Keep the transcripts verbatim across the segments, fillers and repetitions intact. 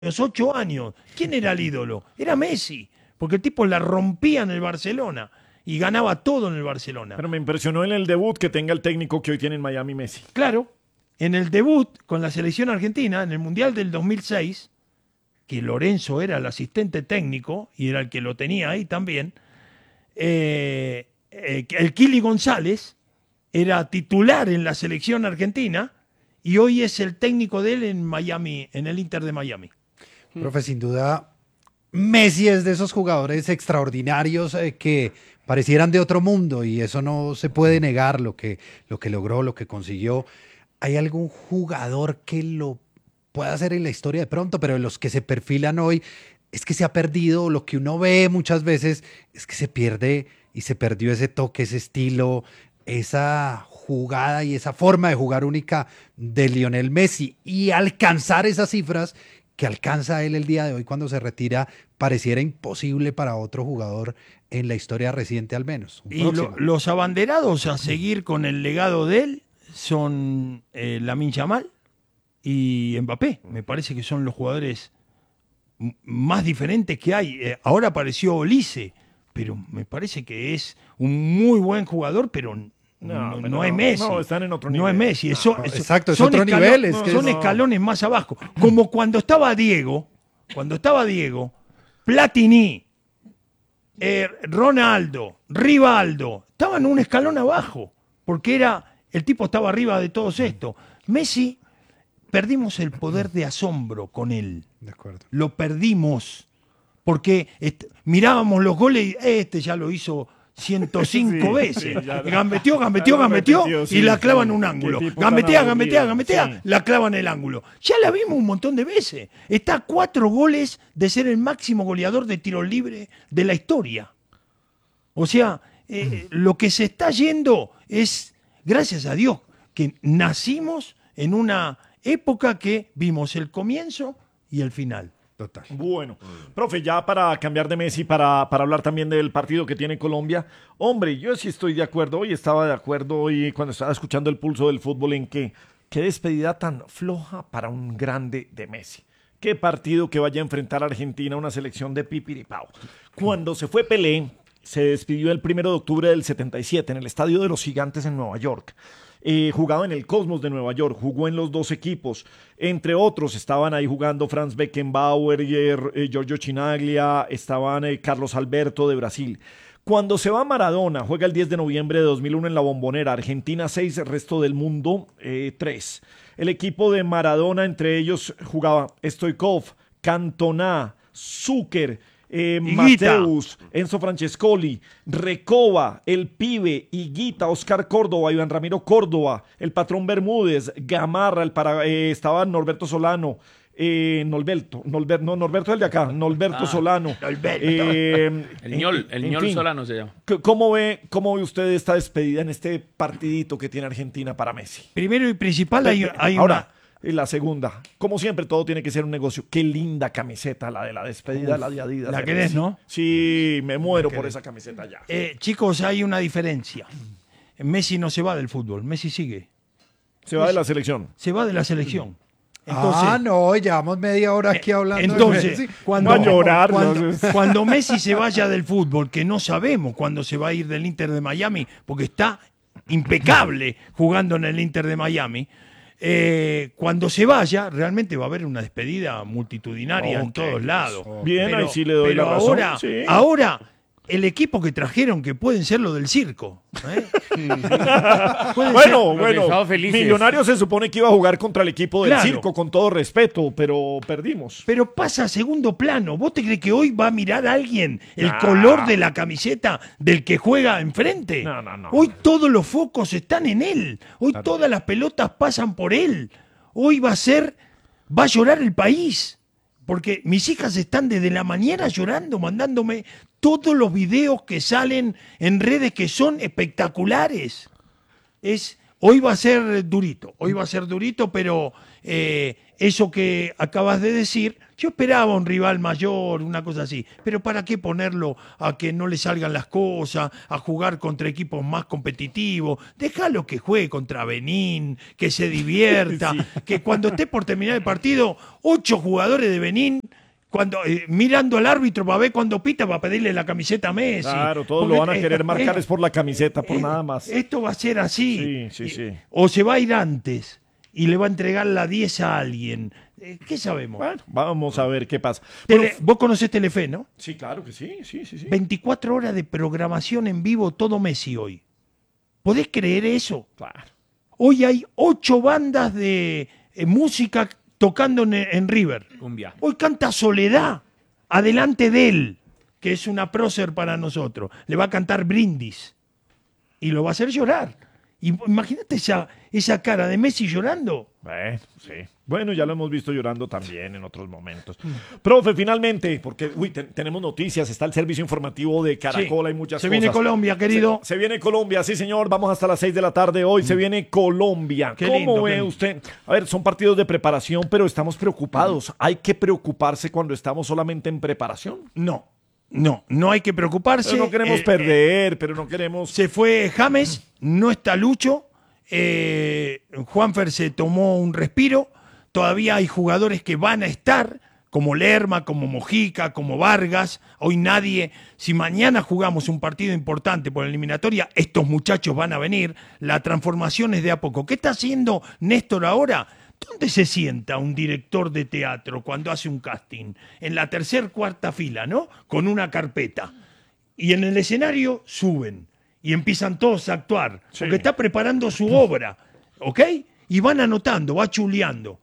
los ocho años. ¿Quién era el ídolo? Era Messi, porque el tipo la rompía en el Barcelona y ganaba todo en el Barcelona. Pero me impresionó en el debut que tenga el técnico que hoy tiene en Miami, Messi. Claro, en el debut con la selección argentina, en el Mundial del dos mil seis, que Lorenzo era el asistente técnico y era el que lo tenía ahí también, eh, eh, el Kili González era titular en la selección argentina y hoy es el técnico de él en Miami, en el Inter de Miami. Profe, sin duda, Messi es de esos jugadores extraordinarios eh, que parecieran de otro mundo y eso no se puede negar, lo que, lo que logró, lo que consiguió. ¿Hay algún jugador que lo pueda hacer en la historia de pronto, pero de los que se perfilan hoy es que se ha perdido? Lo que uno ve muchas veces es que se pierde y se perdió ese toque, ese estilo, esa jugada y esa forma de jugar única de Lionel Messi, y alcanzar esas cifras que alcanza él el día de hoy cuando se retira pareciera imposible para otro jugador en la historia reciente al menos. Y lo, los abanderados a seguir con el legado de él son eh, Lamine Yamal y Mbappé. Me parece que son los jugadores m- más diferentes que hay. Eh, ahora apareció Olise, pero me parece que es un muy buen jugador, pero no, no, pero no es Messi. No, están en otro nivel. No es Messi. Eso, No, eso- exacto, es son otro escalo- nivel, es no, que son es- escalones más abajo. Como cuando estaba Diego, cuando estaba Diego, Platini, eh, Ronaldo, Rivaldo, estaban un escalón abajo, porque era el tipo estaba arriba de todos estos. Messi, perdimos el poder de asombro con él. De acuerdo. Lo perdimos, porque est- mirábamos los goles y este ya lo hizo ciento cinco Sí, veces. sí, ya- gambeteó, gambeteó, ya lo gambeteó repitió, y sí, la clava sí. en un Qué ángulo. tipo tan Gambetea, gambetea, aburrido, gambetea, sí. la clava en el ángulo. Ya la vimos un montón de veces. Está a cuatro goles de ser el máximo goleador de tiros libres de la historia. O sea, eh, lo que se está yendo es, gracias a Dios, que nacimos en una época que vimos el comienzo y el final. Total. Bueno, profe, ya para cambiar de Messi, para, para hablar también del partido que tiene Colombia, hombre, yo sí estoy de acuerdo, hoy estaba de acuerdo hoy cuando estaba escuchando el pulso del fútbol en que qué despedida tan floja para un grande de Messi. Qué partido que vaya a enfrentar a Argentina, una selección de pipiripao. Cuando se fue Pelé, se despidió el primero de octubre del setenta y siete en el Estadio de los Gigantes en Nueva York. Eh, jugaba en el Cosmos de Nueva York, jugó en los dos equipos, entre otros estaban ahí jugando Franz Beckenbauer, eh, Giorgio Chinaglia, estaban eh, Carlos Alberto de Brasil. Cuando se va Maradona, juega el diez de noviembre de dos mil uno en la Bombonera, Argentina seis, resto del mundo eh, tres. El equipo de Maradona, entre ellos jugaba Stoichkov, Cantona, Zucker, Eh, Higuita. Mateus, Enzo Francescoli, Recoba, El Pibe, Higuita, Oscar Córdoba, Iván Ramiro Córdoba, el Patrón Bermúdez, Gamarra, el para, eh, estaba Norberto Solano, eh, Norberto, Norber, no, Norberto es el de acá, Norberto Ah, Solano. Norberto. Eh, El ñol, el en ñol fin, Solano se llama. c- ¿Cómo ve, ¿Cómo ve usted esta despedida en este partidito que tiene Argentina para Messi? Primero y principal hay, hay Ahora, una... y la segunda, como siempre, todo tiene que ser un negocio. Qué linda camiseta la de la despedida, Uf, la de Adidas. la de querés, Messi. ¿no? Sí, me muero por querés. esa camiseta ya. Eh, chicos, hay una diferencia. Messi no se va del fútbol, Messi sigue. Se va de la selección. Se va de la selección. Entonces, ah, no, llevamos media hora aquí hablando Entonces, de Messi. cuando, Va a llorar, cuando, ¿no? cuando Messi se vaya del fútbol, que no sabemos cuándo se va a ir del Inter de Miami, porque está impecable jugando en el Inter de Miami, eh, cuando se vaya, realmente va a haber una despedida multitudinaria en Ok, todos lados. Bien, Pero- ahí sí le doy pero la razón. ahora, Sí. ahora, el equipo que trajeron, que pueden ser lo del circo. ¿eh? Pueden Bueno, Los bueno, Besados Felices. Millonarios se supone que iba a jugar contra el equipo del Claro. circo, con todo respeto, pero perdimos. Pero pasa a segundo plano. ¿Vos te crees que hoy va a mirar a alguien el No. color de la camiseta del que juega enfrente? No, no, no. Hoy todos los focos están en él. Hoy todas las pelotas pasan por él. Hoy va a ser, va a llorar el país. Porque mis hijas están desde la mañana llorando, mandándome todos los videos que salen en redes que son espectaculares. Es, hoy va a ser durito, hoy va a ser durito, pero eh, eso que acabas de decir, Yo esperaba un rival mayor, una cosa así, pero ¿para qué ponerlo a que no le salgan las cosas, a jugar contra equipos más competitivos? Déjalo que juegue contra Benín, que se divierta, sí. que cuando esté por terminar el partido, ocho jugadores de Benín, cuando eh, mirando al árbitro para ver cuando pita, para pedirle la camiseta a Messi. Claro, todos Porque, lo van a querer eh, marcar eh, es por la camiseta, por eh, nada más. Esto va a ser así. Sí, sí, sí. O se va a ir antes y le va a entregar la diez a alguien. ¿Qué sabemos? Bueno, vamos a ver qué pasa. Tele, bueno, vos conocés Telefe, ¿no? Sí, claro que sí, sí, sí, sí. veinticuatro horas de programación en vivo todo Messi hoy. ¿Podés creer eso? Claro. Hoy hay ocho bandas de eh, música tocando en, en River. Cumbia. Hoy canta Soledad, adelante de él, que es una prócer para nosotros. Le va a cantar Brindis y lo va a hacer llorar. Y imagínate esa, esa cara de Messi llorando. Bueno, sí. Bueno, ya lo hemos visto llorando también en otros momentos. Profe, finalmente, porque uy, te, tenemos noticias, está el servicio informativo de Caracol, sí, hay muchas se cosas. Se viene Colombia, querido. Se, se viene Colombia, sí señor, vamos hasta las seis de la tarde hoy, mm. se viene Colombia. Qué ¿Cómo lindo, ve qué usted? A ver, son partidos de preparación, pero estamos preocupados. Mm. ¿Hay que preocuparse cuando estamos solamente en preparación? No. No, no hay que preocuparse. Pero no queremos eh, perder, eh, pero no queremos... Se fue James, no está Lucho, eh, Juanfer se tomó un respiro, todavía hay jugadores que van a estar, como Lerma, como Mojica, como Vargas. Hoy nadie, si mañana jugamos un partido importante por la eliminatoria, estos muchachos van a venir, la transformación es de a poco. ¿Qué está haciendo Néstor ahora? ¿Dónde se sienta un director de teatro cuando hace un casting? En la tercer, cuarta fila, ¿no? Con una carpeta. Y en el escenario suben y empiezan todos a actuar, sí. porque está preparando su obra, ¿ok? Y van anotando, va chuleando.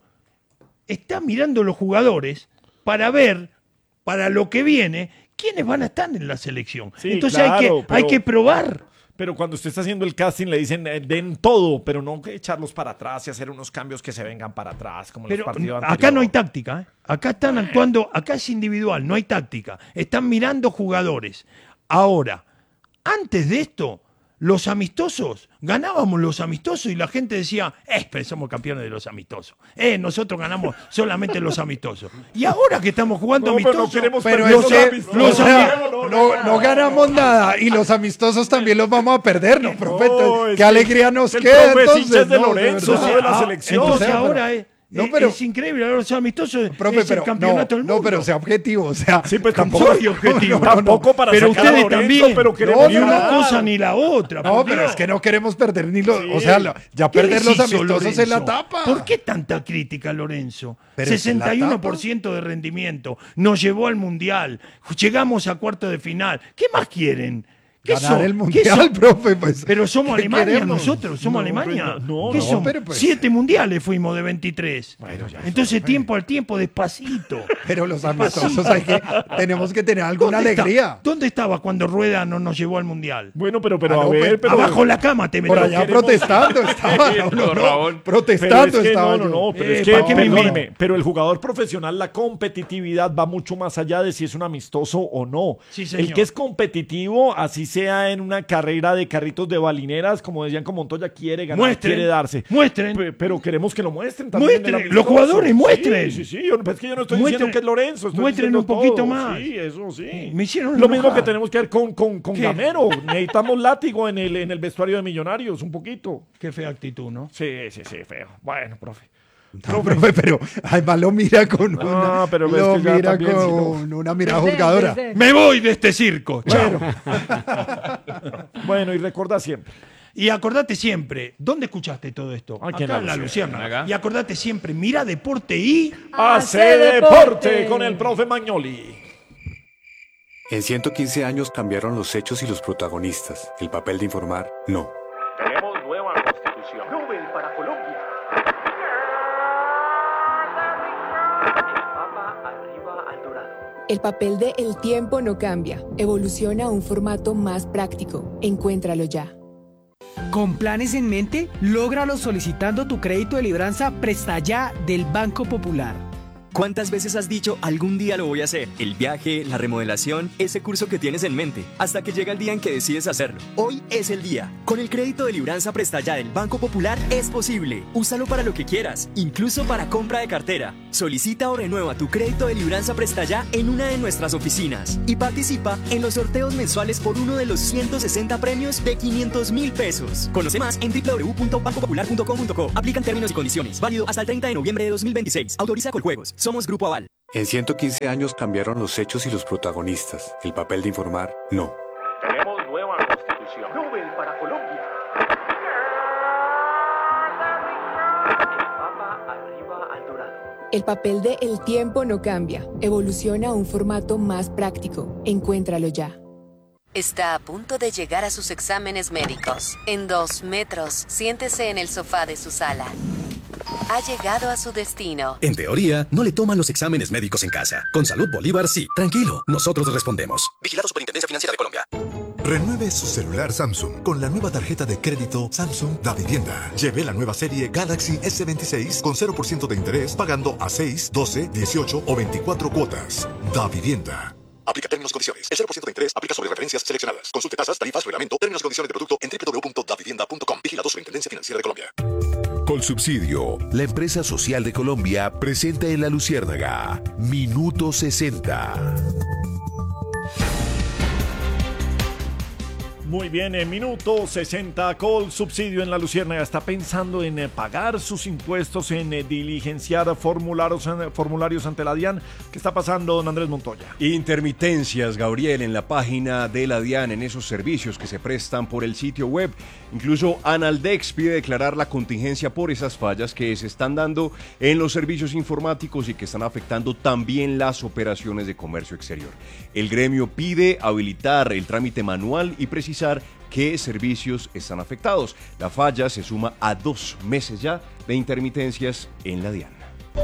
Está mirando los jugadores para ver, para lo que viene, quiénes van a estar en la selección. Sí, Entonces claro, hay, que, pero... hay que probar. Pero cuando usted está haciendo el casting le dicen eh, den todo, pero no que echarlos para atrás y hacer unos cambios que se vengan para atrás, como pero los partidos acá anteriores. no hay táctica, ¿eh? Acá están actuando, acá es individual, no hay táctica. Están mirando jugadores. Ahora, antes de esto, los amistosos, ganábamos los amistosos y la gente decía, eh, pero somos campeones de los amistosos. Eh, nosotros ganamos solamente los amistosos. Y ahora que estamos jugando no, amistosos, pero no, pero los ese, amistosos. Los, o sea, no, no, no ganamos nada y los amistosos también los vamos a perder, ¿no, profe? No, ¿Qué alegría nos el queda profe entonces? de No, Lorenzo, de sí, de la selección. Entonces o sea, ahora es... No, pero, es increíble, ahora los amistosos profe, es pero, el campeonato no, del mundo. No, pero sea objetivo, o sea... Sí, pues tampoco, soy objetivo. No, no, tampoco para pero sacar ustedes a Lorenzo, también, pero queremos ni una ganar. cosa ni la otra. No, pero Dios. es que no queremos perder ni los... Sí. O sea, ya perder los amistosos Lorenzo? en la tapa. ¿Por qué tanta crítica, Lorenzo? Pero sesenta y uno por ciento de rendimiento. Nos llevó al Mundial. Llegamos a cuarto de final. ¿Qué más quieren? ¿Qué Ganar son? el Mundial, profe, pues. Pero somos Alemania queremos? nosotros, somos No, Alemania. no, ¿Qué no, somos? pero pues- Siete mundiales fuimos de veintitrés. Bueno, ya, Entonces, profe. tiempo al tiempo, despacito. Pero los amistosos hay que... Tenemos que tener alguna ¿Dónde está- alegría. ¿Dónde estabas cuando Rueda no nos llevó al Mundial? Bueno, pero, pero Ah, a no, ver, pues, pero... Abajo la cama te Por meto. allá queremos- protestando estaba. No, no, no, Pero protestando es que estaba no, no, yo. no, pero Eh, es que, ¿para qué me perdóneme, invitan? pero el jugador profesional, la competitividad va mucho más allá de si es un amistoso o no. Sí, señor. El que es competitivo, así sea en una carrera de carritos de balineras, como decían con Montoya, quiere ganar, Muestren, quiere darse. muestren. Pe- Pero queremos que lo muestren también. en el Muestren, amistoso. los jugadores muestren. Sí, sí, sí. Yo, es que yo no estoy Muestren- diciendo que es Lorenzo. Estoy muestren diciendo un poquito todo. más. Sí, eso sí. Me hicieron Lo mismo enojar. que tenemos que ver con, con, con ¿Qué? Gamero. Necesitamos látigo en el, en el vestuario de Millonarios, un poquito. Qué fea actitud, ¿no? Sí, sí, sí, feo. Bueno, profe. No, profe, pero además lo mira con una, Ah, pero es lo que ya mira también, con si una mirada juzgadora. Me voy de este circo. Chao. Bueno, y recuerda siempre. Y acordate siempre, ¿dónde escuchaste todo esto? Aquí en Acá La en La Luciérnaga. Luciérnaga. Y acordate siempre, mira deporte y... Hace deporte con el profe Magnoli. En ciento quince años cambiaron los hechos y los protagonistas. El papel de informar, no. Tenemos nueva constitución. Nobel para Colombia. El Papa arriba al dorado. El papel de El Tiempo no cambia. Evoluciona a un formato más práctico. Encuéntralo ya. Con planes en mente, lógralo solicitando tu crédito de libranza Presta Ya del Banco Popular. ¿Cuántas veces has dicho algún día lo voy a hacer? El viaje, la remodelación, ese curso que tienes en mente, hasta que llega el día en que decides hacerlo. Hoy es el día. Con el crédito de Libranza Presta Ya del Banco Popular es posible. Úsalo para lo que quieras, incluso para compra de cartera. Solicita o renueva tu crédito de Libranza Presta Ya en una de nuestras oficinas y participa en los sorteos mensuales por uno de los ciento sesenta premios de quinientos mil pesos. Conoce más en doble u doble u doble u punto banco popular punto com punto co. Aplican términos y condiciones. Válido hasta el treinta de noviembre de dos mil veintiséis. Autoriza Coljuegos. Somos Grupo Aval. En ciento quince años cambiaron los hechos y los protagonistas. El papel de informar, no. Tenemos nueva constitución. Nobel para Colombia. El Papa arriba al dorado. El papel de El tiempo no cambia. Evoluciona a un formato más práctico. Encuéntralo ya. Está a punto de llegar a sus exámenes médicos. En dos metros, siéntese en el sofá de su sala. Ha llegado a su destino. En teoría, no le toman los exámenes médicos en casa. Con Salud Bolívar, sí. Tranquilo, nosotros respondemos. Vigilado Superintendencia Financiera de Colombia. Renueve su celular Samsung con la nueva tarjeta de crédito Samsung Da Vivienda. Lleve la nueva serie Galaxy S veintiséis con cero por ciento de interés pagando a seis, doce, dieciocho o veinticuatro cuotas. Da Vivienda. Aplica términos y condiciones. El cero por ciento de interés aplica sobre referencias seleccionadas. Consulte tasas, tarifas, reglamento, términos y condiciones de producto en doble u doble u doble u punto da vivienda punto com. Vigilado Superintendencia Financiera de Colombia. Colsubsidio, la empresa social de Colombia, presenta en La Luciérnaga Minuto sesenta. Muy bien, en minuto sesenta, Colsubsidio en La Luciérnaga está pensando en eh, pagar sus impuestos, en eh, diligenciar formularios, en, formularios ante la DIAN. ¿Qué está pasando, don Andrés Montoya? Intermitencias, Gabriel, en la página de la DIAN, en esos servicios que se prestan por el sitio web. Incluso Analdex pide declarar la contingencia por esas fallas que se están dando en los servicios informáticos y que están afectando también las operaciones de comercio exterior. El gremio pide habilitar el trámite manual y precisar qué servicios están afectados. La falla se suma a dos meses ya de intermitencias en la DIAN.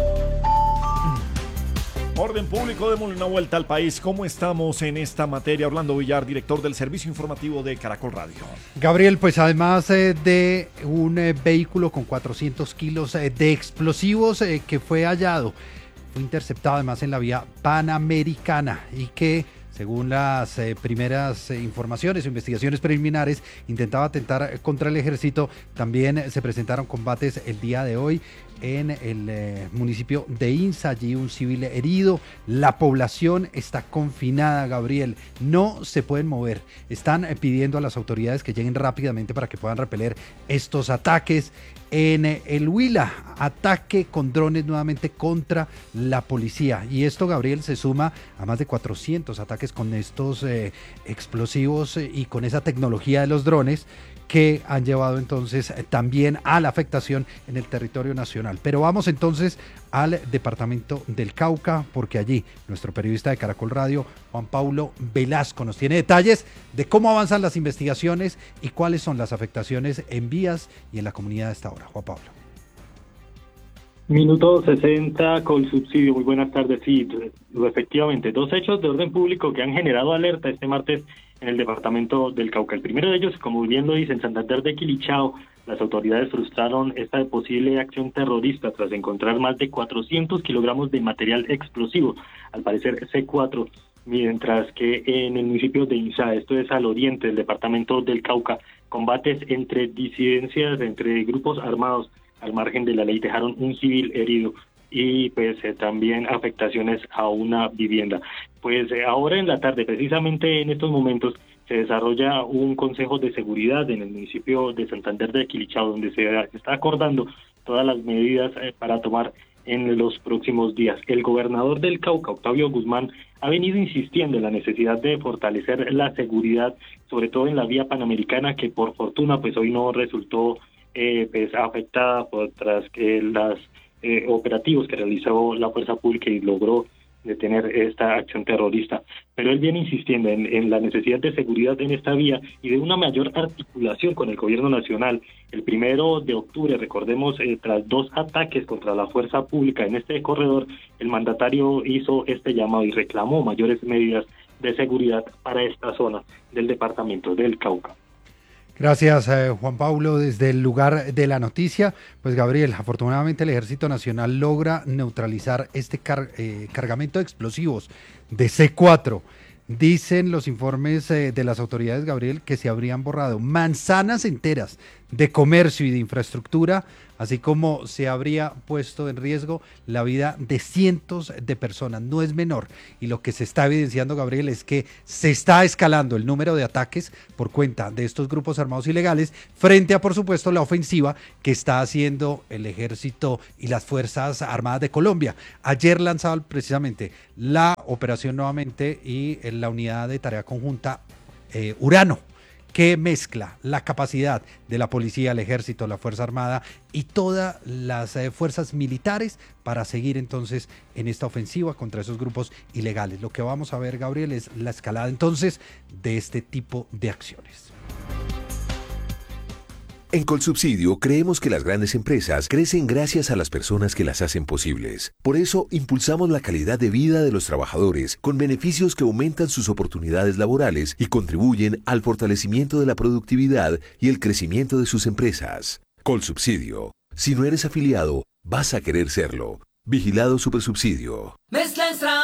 Orden público, démosle una vuelta al país. ¿Cómo estamos en esta materia? Orlando Villar, director del Servicio Informativo de Caracol Radio. Gabriel, pues además eh, de un eh, vehículo con cuatrocientos kilos eh, de explosivos eh, que fue hallado, fue interceptado además en la vía Panamericana y que, según las eh, primeras eh, informaciones o investigaciones preliminares, intentaba atentar contra el ejército. También eh, se presentaron combates el día de hoy en el eh, municipio de Insa, allí un civil herido. La población está confinada, Gabriel, no se pueden mover. Están eh, pidiendo a las autoridades que lleguen rápidamente para que puedan repeler estos ataques. En eh, el Huila, ataque con drones nuevamente contra la policía. Y esto, Gabriel, se suma a más de cuatrocientos ataques con estos eh, explosivos eh, y con esa tecnología de los drones que han llevado entonces eh, también a la afectación en el territorio nacional. Pero vamos entonces al departamento del Cauca, porque allí nuestro periodista de Caracol Radio, Juan Pablo Velasco, nos tiene detalles de cómo avanzan las investigaciones y cuáles son las afectaciones en vías y en la comunidad a esta hora. Juan Pablo. Minuto sesenta, Colsubsidio. Muy buenas tardes. Sí, efectivamente, dos hechos de orden público que han generado alerta este martes en el departamento del Cauca. El primero de ellos, como bien lo dice, en Santander de Quilichao, las autoridades frustraron esta posible acción terrorista tras encontrar más de cuatrocientos kilogramos de material explosivo, al parecer C cuatro, mientras que en el municipio de Insa, esto es al oriente del departamento del Cauca, combates entre disidencias, entre grupos armados al margen de la ley dejaron un civil herido y pues eh, también afectaciones a una vivienda. Pues eh, ahora en la tarde, precisamente en estos momentos, se desarrolla un consejo de seguridad en el municipio de Santander de Quilichao, donde se está acordando todas las medidas eh, para tomar en los próximos días. El gobernador del Cauca, Octavio Guzmán, ha venido insistiendo en la necesidad de fortalecer la seguridad, sobre todo en la vía Panamericana, que por fortuna pues hoy no resultó eh, pues, afectada por tras que las eh, operativos que realizó la fuerza pública y logró detener esta acción terrorista. Pero él viene insistiendo en, en la necesidad de seguridad en esta vía y de una mayor articulación con el gobierno nacional. El primero de octubre, recordemos, eh, tras dos ataques contra la fuerza pública en este corredor, el mandatario hizo este llamado y reclamó mayores medidas de seguridad para esta zona del departamento del Cauca. Gracias, eh, Juan Pablo. Desde el lugar de la noticia, pues Gabriel, afortunadamente el Ejército Nacional logra neutralizar este car eh, cargamento de explosivos de C cuatro. Dicen los informes eh, de las autoridades, Gabriel, que se habrían borrado manzanas enteras de comercio y de infraestructura, así como se habría puesto en riesgo la vida de cientos de personas. No es menor. Y lo que se está evidenciando, Gabriel, es que se está escalando el número de ataques por cuenta de estos grupos armados ilegales frente a, por supuesto, la ofensiva que está haciendo el Ejército y las Fuerzas Armadas de Colombia. Ayer lanzaba precisamente la operación nuevamente y la unidad de tarea conjunta eh, Urano, que mezcla la capacidad de la policía, el ejército, la Fuerza Armada y todas las eh, fuerzas militares para seguir entonces en esta ofensiva contra esos grupos ilegales. Lo que vamos a ver, Gabriel, es la escalada entonces de este tipo de acciones. En Colsubsidio creemos que las grandes empresas crecen gracias a las personas que las hacen posibles. Por eso impulsamos la calidad de vida de los trabajadores con beneficios que aumentan sus oportunidades laborales y contribuyen al fortalecimiento de la productividad y el crecimiento de sus empresas. Colsubsidio. Si no eres afiliado, vas a querer serlo. Vigilado Supersubsidio. Mezcla extra